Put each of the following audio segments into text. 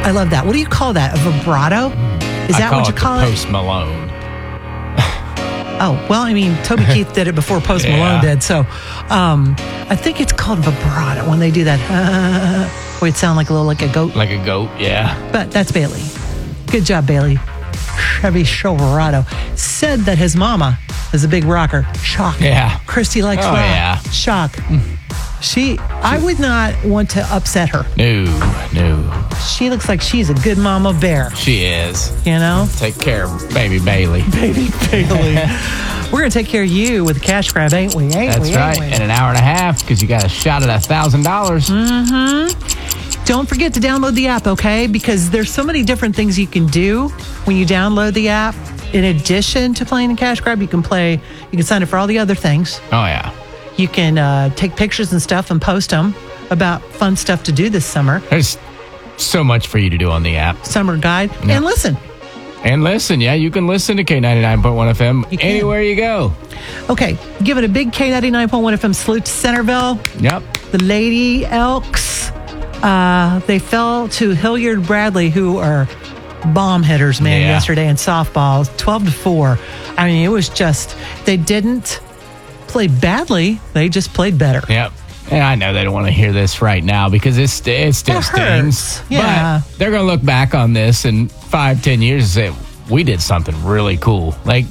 I love that. What do you call that? A vibrato? Is that what you call it? Post Malone. Oh, well, I mean, Toby Keith did it before Post Malone did. So I think it's called vibrato when they do that. Where it sound like a goat. Like a goat, yeah. But that's Bailey. Good job, Bailey. Chevy Silverado said that his mama is a big rocker. Shock. Yeah. Christy likes rock. Yeah. Shock. I would not want to upset her. No. She looks like she's a good mama bear. She is. You know? Take care of baby Bailey. Baby Bailey. We're going to take care of you with a cash grab, ain't we? That's right. In an hour and a half, because you got a shot at $1,000. Mm-hmm. Don't forget to download the app, okay? Because there's so many different things you can do when you download the app. In addition to playing a cash grab, you can sign up for all the other things. Oh, yeah. You can take pictures and stuff and post them about fun stuff to do this summer. There's so much for you to do on the app. Summer guide. Yeah. And listen. Yeah. You can listen to K99.1 FM anywhere you go. Okay. Give it a big K99.1 FM salute to Centerville. Yep. The Lady Elks. They fell to Hilliard Bradley, who are bomb hitters, man, yesterday in softball. 12-4. I mean, it was just, they didn't play badly. They just played better. Yep. And I know they don't want to hear this right now because it still stings. Yeah. But they're going to look back on this in 5-10 years and say, we did something really cool. Like,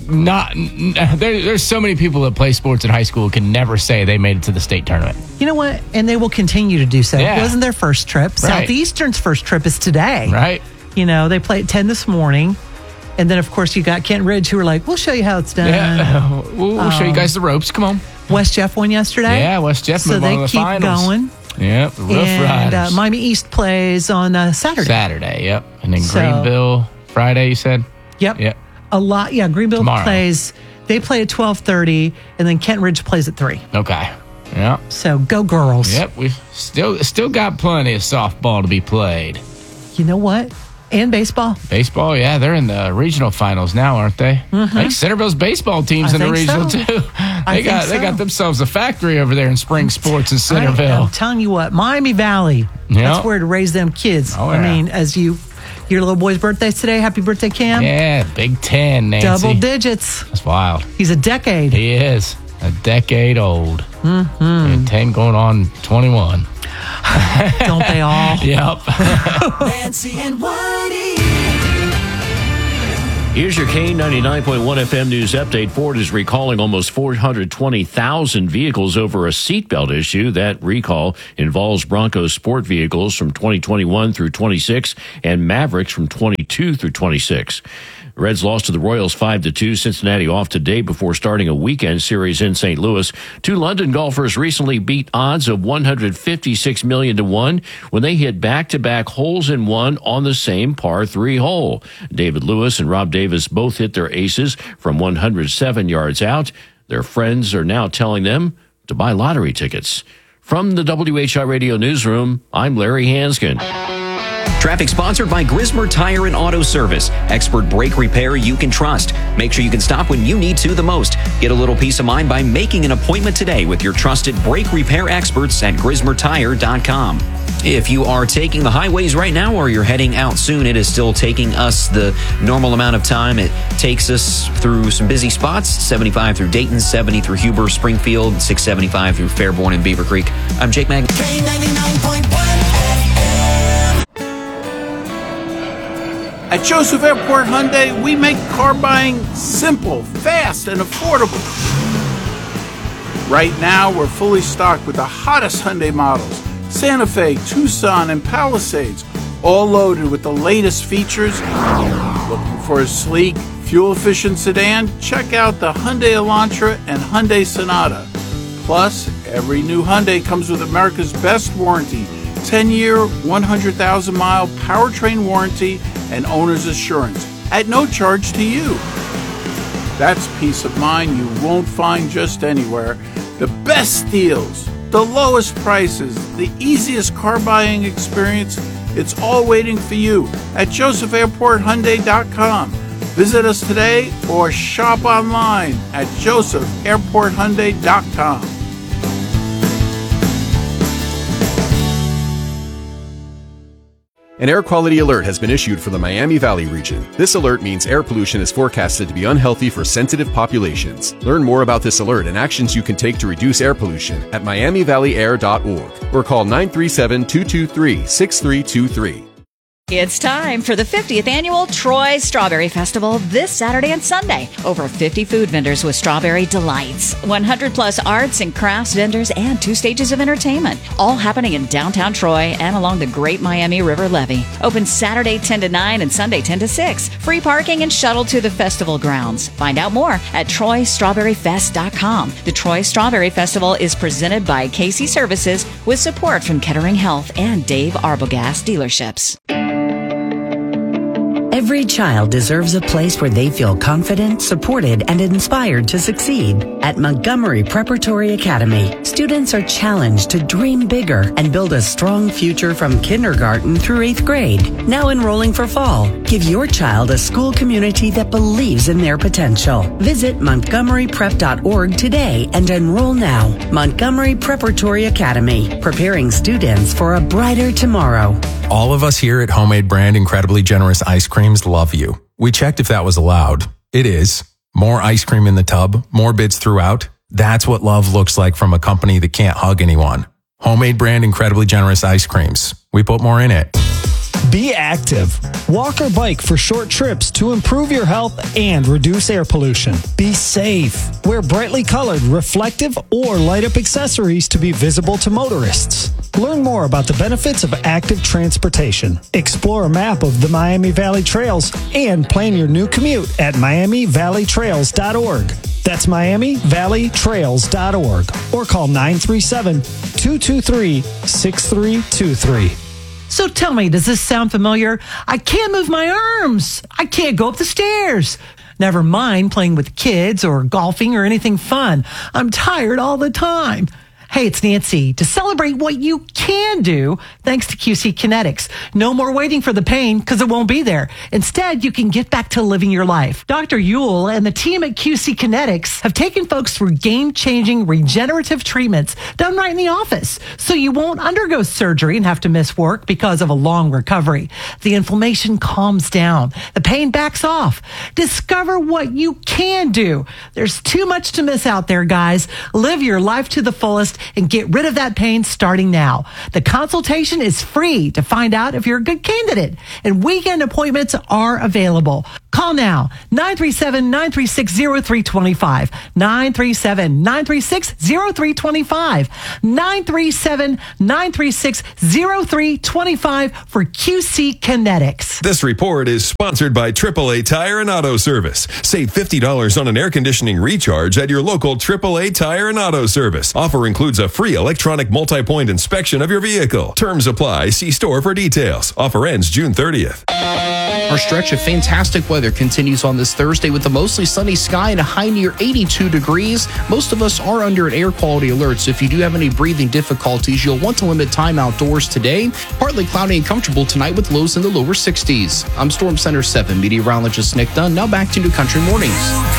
there's so many people that play sports in high school who can never say they made it to the state tournament. You know what? And they will continue to do so. Yeah. It wasn't their first trip. Right. Southeastern's first trip is today. Right. You know, they play at 10 this morning. And then, of course, you got Kent Ridge, who were like, we'll show you how it's done. Yeah. We'll show you guys the ropes. Come on. West Jeff won yesterday. Yeah, West Jeff moved on to the finals. So they keep going. Yep, Rough Riders. And Miami East plays on Saturday. Yep. And then Greenville, Friday, you said? Yep. Greenville Tomorrow. They play at 12:30, and then Kent Ridge plays at 3. Okay. Yeah. So go girls. Yep, we still got plenty of softball to be played. You know what? And baseball. Baseball, yeah, they're in the regional finals now, aren't they? Mm-hmm. I think Centerville's baseball team's in the regional too. They got themselves a factory over there in spring sports in Centerville. I'm telling you what, Miami Valley. Yep. That's where to raise them kids. Oh, yeah. I mean, your little boy's birthday's today. Happy birthday, Cam. Yeah, Big 10, Nancy. Double digits. That's wild. He's a decade. He is a decade old. Mm-hmm. And 10 going on 21. Don't they all? Yep. Nancy and Whitey. Here's your K99.1 FM news update. Ford is recalling almost 420,000 vehicles over a seatbelt issue. That recall involves Bronco sport vehicles from 2021 through 26 and Mavericks from 22 through 26. Reds lost to the Royals 5-2. Cincinnati off today before starting a weekend series in St. Louis. Two London golfers recently beat odds of 156 million to 1 when they hit back-to-back holes-in-one on the same par 3 hole. David Lewis and Rob Davis both hit their aces from 107 yards out. Their friends are now telling them to buy lottery tickets. From the WHI Radio Newsroom, I'm Larry Hanskin. Traffic sponsored by Grismer Tire and Auto Service. Expert brake repair you can trust. Make sure you can stop when you need to the most. Get a little peace of mind by making an appointment today with your trusted brake repair experts at GrismerTire.com. If you are taking the highways right now or you're heading out soon, it is still taking us the normal amount of time it takes us through some busy spots. 75 through Dayton, 70 through Huber, Springfield, 675 through Fairborn and Beaver Creek. I'm Jake Magnet. At Joseph Airport Hyundai, we make car buying simple, fast, and affordable. Right now, we're fully stocked with the hottest Hyundai models, Santa Fe, Tucson, and Palisades, all loaded with the latest features. Looking for a sleek, fuel-efficient sedan? Check out the Hyundai Elantra and Hyundai Sonata. Plus, every new Hyundai comes with America's best warranty, 10-year, 100,000-mile powertrain warranty and owner's assurance at no charge to you. That's peace of mind you won't find just anywhere. The best deals, the lowest prices, the easiest car buying experience, it's all waiting for you at josephairporthyundai.com. Visit us today or shop online at josephairporthyundai.com. An air quality alert has been issued for the Miami Valley region. This alert means air pollution is forecasted to be unhealthy for sensitive populations. Learn more about this alert and actions you can take to reduce air pollution at miamivalley.air.org or call 937-223-6323. It's time for the 50th annual Troy Strawberry Festival this Saturday and Sunday. Over 50 food vendors with strawberry delights, 100 plus arts and crafts vendors, and 2 stages of entertainment. All happening in downtown Troy and along the Great Miami River Levee. Open Saturday 10 to 9 and Sunday 10 to 6. Free parking and shuttle to the festival grounds. Find out more at TroyStrawberryFest.com. The Troy Strawberry Festival is presented by Casey Services with support from Kettering Health and Dave Arbogast Dealerships. Every child deserves a place where they feel confident, supported, and inspired to succeed. At Montgomery Preparatory Academy, students are challenged to dream bigger and build a strong future from kindergarten through 8th grade. Now enrolling for fall. Give your child a school community that believes in their potential. Visit montgomeryprep.org today and enroll now. Montgomery Preparatory Academy, preparing students for a brighter tomorrow. All of us here at Homemade Brand Incredibly Generous Ice Creams love you. We checked if that was allowed. It is. More ice cream in the tub, more bits throughout. That's what love looks like from a company that can't hug anyone. Homemade Brand Incredibly Generous Ice Creams. We put more in it. Be active. Walk or bike for short trips to improve your health and reduce air pollution. Be safe. Wear brightly colored, reflective, or light-up accessories to be visible to motorists. Learn more about the benefits of active transportation. Explore a map of the Miami Valley Trails and plan your new commute at MiamiValleyTrails.org. That's MiamiValleyTrails.org or call 937-223-6323. So tell me, does this sound familiar? I can't move my arms. I can't go up the stairs. Never mind playing with kids or golfing or anything fun. I'm tired all the time. Hey, it's Nancy. To celebrate what you can do, thanks to QC Kinetics. No more waiting for the pain because it won't be there. Instead, you can get back to living your life. Dr. Yule and the team at QC Kinetics have taken folks through game-changing regenerative treatments done right in the office, so you won't undergo surgery and have to miss work because of a long recovery. The inflammation calms down. The pain backs off. Discover what you can do. There's too much to miss out there, guys. Live your life to the fullest and get rid of that pain starting now. The consultation is free to find out if you're a good candidate, and weekend appointments are available. Call now, 937-936-0325, 937-936-0325, 937-936-0325 for QC Kinetics. This report is sponsored by AAA Tire and Auto Service. Save $50 on an air conditioning recharge at your local AAA Tire and Auto Service. Offer includes a free electronic multi-point inspection of your vehicle. Terms apply. See store for details. Offer ends June 30th. Our stretch of fantastic weather continues on this Thursday with a mostly sunny sky and a high near 82 degrees. Most of us are under an air quality alert, so if you do have any breathing difficulties, you'll want to limit time outdoors today. Partly cloudy and comfortable tonight with lows in the lower 60s. I'm Storm Center 7 meteorologist Nick Dunn. Now back to New Country Mornings.